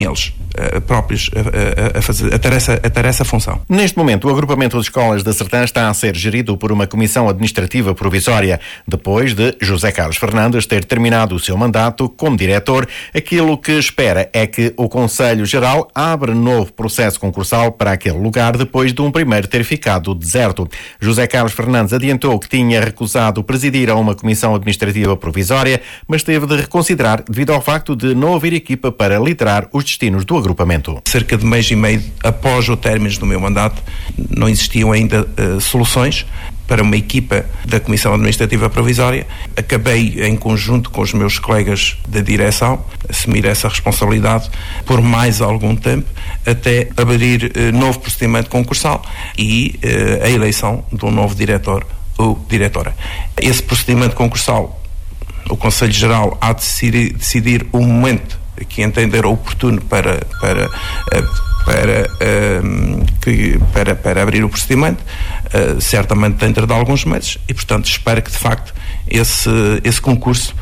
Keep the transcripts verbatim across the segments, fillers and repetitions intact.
eles uh, próprios a, a, a, fazer, a, ter essa, a ter essa função. Neste momento, o agrupamento de escolas da Sertã está a ser gerido por uma comissão administrativa provisória. Depois de José Carlos Fernandes ter terminado o seu mandato como diretor, aquilo que espera é que o Conselho Geral abra novo processo concursal para aquele lugar depois de um primeiro ter ficado deserto. José Carlos Fernandes adiantou que tinha recusado presidir a uma comissão administrativa provisória, mas teve de reconsiderar devido ao facto de não haver equipa para liderar os destinos do agrupamento. Cerca de mês e meio após o término do meu mandato, não existiam ainda uh, soluções para uma equipa da Comissão Administrativa Provisória. Acabei, em conjunto com os meus colegas da direção, assumir essa responsabilidade por mais algum tempo, até abrir uh, novo procedimento concursal e uh, a eleição de um novo diretor ou diretora. Esse procedimento concursal, o Conselho Geral há de decidir, decidir o momento que entender oportuno para, para, para, para, para, para abrir o procedimento, certamente dentro de alguns meses, e portanto espero que de facto esse, esse concurso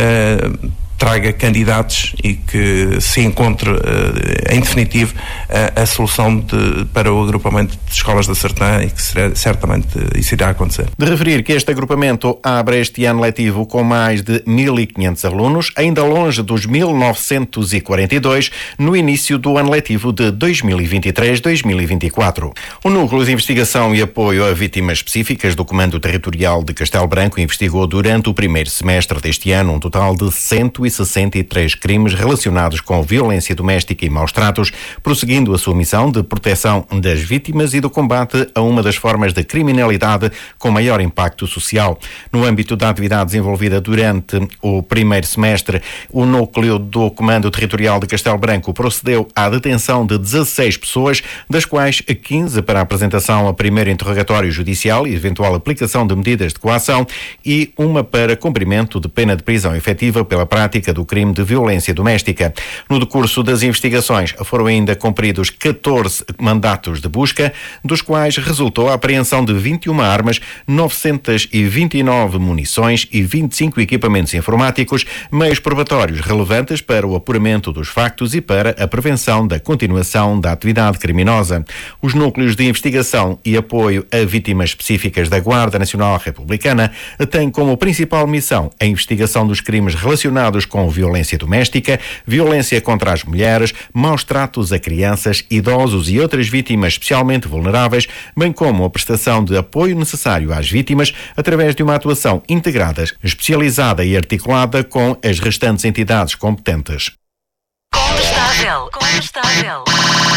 traga candidatos e que se encontre em definitivo a, a solução de, para o agrupamento de escolas da Sertã, e que será, certamente isso irá acontecer. De referir que este agrupamento abre este ano letivo com mais de mil e quinhentos alunos, ainda longe dos mil novecentos e quarenta e dois no início do ano letivo de dois mil e vinte e três dois mil e vinte e quatro. O Núcleo de Investigação e Apoio a Vítimas Específicas do Comando Territorial de Castelo Branco investigou durante o primeiro semestre deste ano um total de cento e sessenta e três crimes relacionados com violência doméstica e maus-tratos, prosseguindo a sua missão de proteção das vítimas e do combate a uma das formas de criminalidade com maior impacto social. No âmbito da atividade desenvolvida durante o primeiro semestre, o núcleo do Comando Territorial de Castelo Branco procedeu à detenção de dezasseis pessoas, das quais quinze para a apresentação a primeiro interrogatório judicial e eventual aplicação de medidas de coação, e uma para cumprimento de pena de prisão efetiva pela prática do crime de violência doméstica. No decurso das investigações foram ainda cumpridos catorze mandatos de busca, dos quais resultou a apreensão de vinte e uma armas, novecentos e vinte e nove munições e vinte e cinco equipamentos informáticos, meios probatórios relevantes para o apuramento dos factos e para a prevenção da continuação da atividade criminosa. Os núcleos de investigação e apoio a vítimas específicas da Guarda Nacional Republicana têm como principal missão a investigação dos crimes relacionados com violência doméstica, violência contra as mulheres, maus-tratos a crianças, idosos e outras vítimas especialmente vulneráveis, bem como a prestação de apoio necessário às vítimas através de uma atuação integrada, especializada e articulada com as restantes entidades competentes. Condestável, condestável.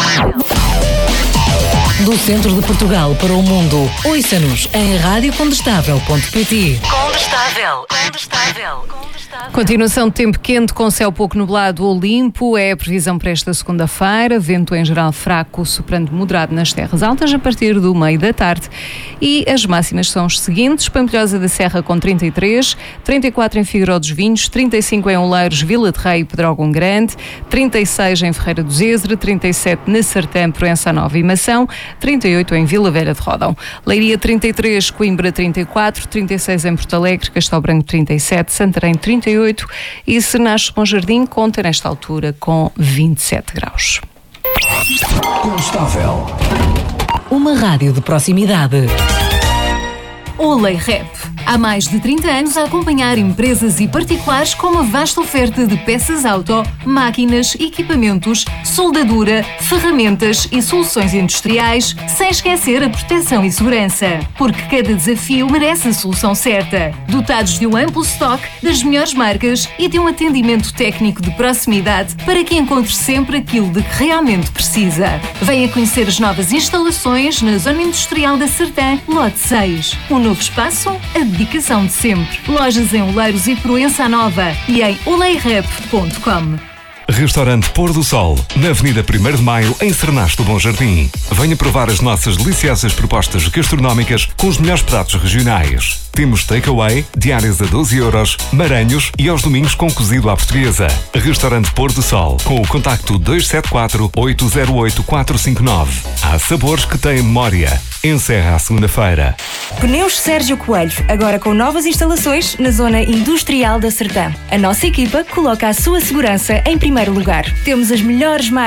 Do centro de Portugal para o mundo, ouça-nos em rádio condestável ponto pt. Condestável, condestável, condestável. Continuação de tempo quente com céu pouco nublado ou limpo é a previsão para esta segunda-feira. Vento em geral fraco, soprando moderado nas terras altas a partir do meio da tarde. E as máximas são as seguintes: Pampilhosa da Serra com trinta e três, trinta e quatro em Figueiró dos Vinhos, trinta e cinco em Oleiros, Vila de Rei e Pedrógão Grande, trinta e seis em Ferreira do Zezer, trinta e sete na Sertã, Proença Nova e Mação, trinta e oito em Vila Velha de Rodão. Leiria trinta e três, Coimbra trinta e quatro, trinta e seis em Porto Alegre, Castelo Branco trinta e sete, Santarém trinta e oito e Senares Bom Jardim conta nesta altura com vinte e sete graus. Condestável. Uma rádio de proximidade. Olay Rep. Há mais de trinta anos a acompanhar empresas e particulares com uma vasta oferta de peças auto, máquinas, equipamentos, soldadura, ferramentas e soluções industriais, sem esquecer a proteção e segurança. Porque cada desafio merece a solução certa. Dotados de um amplo estoque das melhores marcas e de um atendimento técnico de proximidade para que encontre sempre aquilo de que realmente precisa. Venha conhecer as novas instalações na Zona Industrial da Sertã, Lote seis. Um novo espaço, a dedicação de sempre. Lojas em Oleiros e Proença Nova e em olay rep ponto com. Restaurante Pôr do Sol, na Avenida primeiro de Maio, em Senares Bom Jardim. Venha provar as nossas deliciosas propostas gastronómicas com os melhores pratos regionais. Temos takeaway, diárias a doze euros, maranhos e aos domingos com cozido à portuguesa. Restaurante Pôr do Sol, com o contacto dois sete quatro, oito zero oito, quatro cinco nove. Há sabores que têm memória. Encerra a segunda-feira. Pneus Sérgio Coelho, agora com novas instalações na zona industrial da Sertã. A nossa equipa coloca a sua segurança em primeiro lugar. Temos as melhores marcas